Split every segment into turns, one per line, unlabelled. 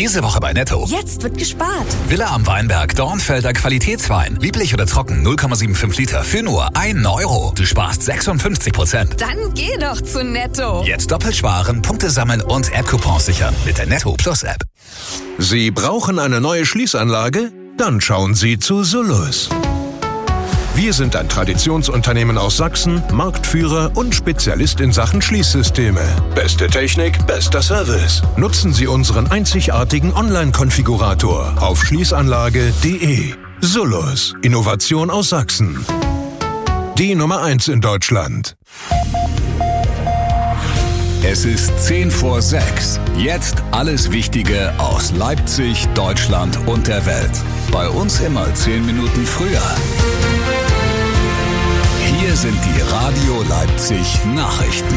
Diese Woche bei Netto.
Jetzt wird gespart.
Villa am Weinberg, Dornfelder Qualitätswein. Lieblich oder trocken, 0,75 Liter für nur 1 Euro. Du sparst 56%.
Dann geh doch zu Netto.
Jetzt doppelt sparen, Punkte sammeln und App-Coupons sichern mit der Netto Plus App.
Sie brauchen eine neue Schließanlage? Dann schauen Sie zu Solus. Wir sind ein Traditionsunternehmen aus Sachsen, Marktführer und Spezialist in Sachen Schließsysteme. Beste Technik, bester Service. Nutzen Sie unseren einzigartigen Online-Konfigurator auf schließanlage.de. Solus, Innovation aus Sachsen. Die Nummer 1 in Deutschland.
Es ist 5:10. Jetzt alles Wichtige aus Leipzig, Deutschland und der Welt. Bei uns immer 10 Minuten früher. Hier sind die Radio Leipzig Nachrichten.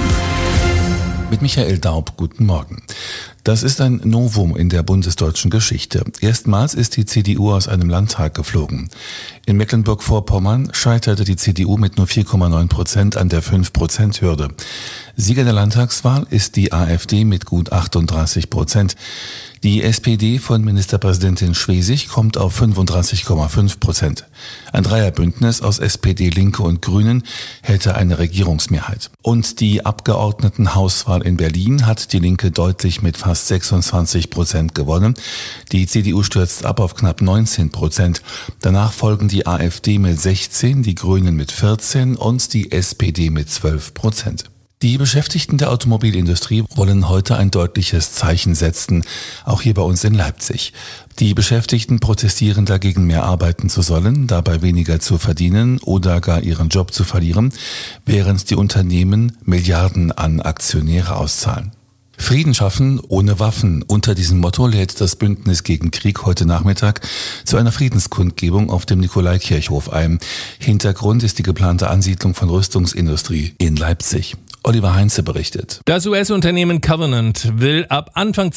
Mit Michael Daub, guten Morgen. Das ist ein Novum in der bundesdeutschen Geschichte. Erstmals ist die CDU aus einem Landtag geflogen. In Mecklenburg-Vorpommern scheiterte die CDU mit nur 4,9% an der 5%-Hürde. Sieger der Landtagswahl ist die AfD mit gut 38%. Die SPD von Ministerpräsidentin Schwesig kommt auf 35,5%. Ein Dreierbündnis aus SPD, Linke und Grünen hätte eine Regierungsmehrheit. Und die Abgeordnetenhauswahl in Berlin hat die Linke deutlich mit fast 26% gewonnen. Die CDU stürzt ab auf knapp 19%. Danach folgen die AfD mit 16%, die Grünen mit 14% und die SPD mit 12%. Die Beschäftigten der Automobilindustrie wollen heute ein deutliches Zeichen setzen, auch hier bei uns in Leipzig. Die Beschäftigten protestieren dagegen, mehr arbeiten zu sollen, dabei weniger zu verdienen oder gar ihren Job zu verlieren, während die Unternehmen Milliarden an Aktionäre auszahlen. Frieden schaffen ohne Waffen. Unter diesem Motto lädt das Bündnis gegen Krieg heute Nachmittag zu einer Friedenskundgebung auf dem Nikolaikirchhof ein. Hintergrund ist die geplante Ansiedlung von Rüstungsindustrie in Leipzig. Oliver Heinze berichtet.
Das US-Unternehmen Covenant will ab Anfang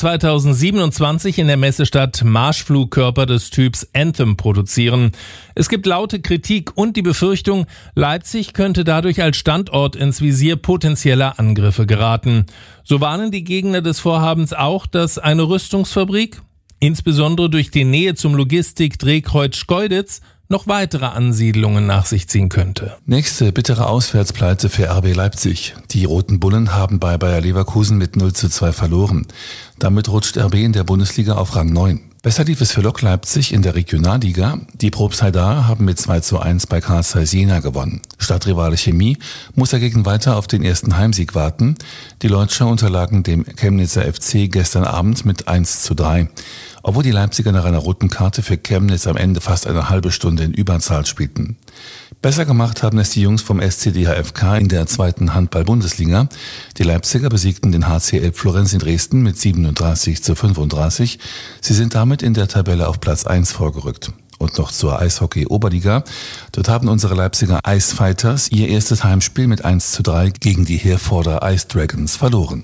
2027 in der Messestadt Marschflugkörper des Typs Anthem produzieren. Es gibt laute Kritik und die Befürchtung, Leipzig könnte dadurch als Standort ins Visier potenzieller Angriffe geraten. So warnen die Gegner des Vorhabens auch, dass eine Rüstungsfabrik, insbesondere durch die Nähe zum Logistik-Drehkreuz Schkeuditz, noch weitere Ansiedlungen nach sich ziehen könnte.
Nächste bittere Auswärtspleite für RB Leipzig. Die Roten Bullen haben bei Bayer Leverkusen mit 0:2 verloren. Damit rutscht RB in der Bundesliga auf Rang 9. Besser lief es für Lok Leipzig in der Regionalliga. Die Probstheidaer haben mit 2:1 bei Carl Zeiss Jena gewonnen. Stadtrivale Chemie muss dagegen weiter auf den ersten Heimsieg warten. Die Leutscher unterlagen dem Chemnitzer FC gestern Abend mit 1:3. Obwohl die Leipziger nach einer roten Karte für Chemnitz am Ende fast eine halbe Stunde in Überzahl spielten. Besser gemacht haben es die Jungs vom SCDHFK in der 2. Handball-Bundesliga. Die Leipziger besiegten den HC Elbflorenz in Dresden mit 37:35. Sie sind damit in der Tabelle auf Platz 1 vorgerückt. Und noch zur Eishockey-Oberliga. Dort haben unsere Leipziger Ice Fighters ihr erstes Heimspiel mit 1:3 gegen die Herforder Ice Dragons verloren.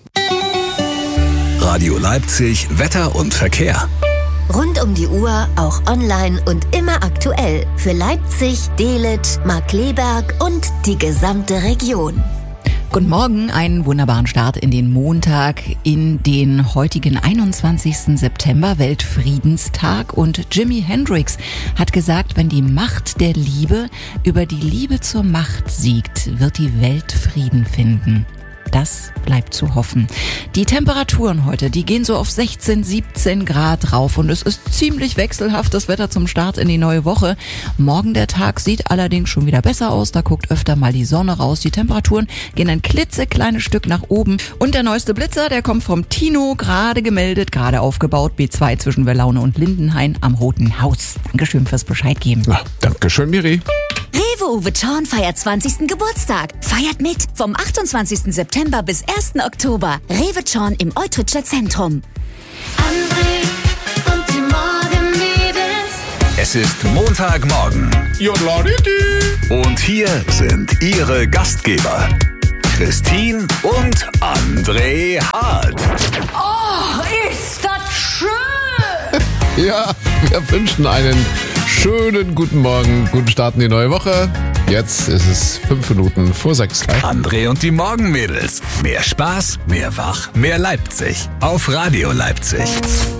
Radio Leipzig, Wetter und Verkehr.
Rund um die Uhr, auch online und immer aktuell. Für Leipzig, Dehlet, Markkleeberg und die gesamte Region.
Guten Morgen, einen wunderbaren Start in den Montag, in den heutigen 21. September, Weltfriedenstag. Und Jimi Hendrix hat gesagt, wenn die Macht der Liebe über die Liebe zur Macht siegt, wird die Welt Frieden finden. Das bleibt zu hoffen. Die Temperaturen heute, die gehen so auf 16, 17 Grad rauf und es ist ziemlich wechselhaft, das Wetter zum Start in die neue Woche. Morgen der Tag sieht allerdings schon wieder besser aus, da guckt öfter mal die Sonne raus. Die Temperaturen gehen ein klitzekleines Stück nach oben und der neueste Blitzer, der kommt vom Tino, gerade gemeldet, gerade aufgebaut, B2 zwischen Werlaune und Lindenhain am Roten Haus. Dankeschön fürs Bescheid geben.
Ja, Dankeschön, Miri.
Rewe Uwe Thorn feiert 20. Geburtstag. Feiert mit vom 28. September bis 1. Oktober. Rewe Thorn im Eutritscher Zentrum.
André und die Morgenmädels.
Es ist Montagmorgen. Und hier sind Ihre Gastgeber, Christine und André Hart.
Oh, ist das schön!
Ja, wir wünschen einen schönen guten Morgen, guten Start in die neue Woche. Jetzt ist es 5 Minuten vor 6.
André und die Morgenmädels. Mehr Spaß, mehr Wach, mehr Leipzig. Auf Radio Leipzig.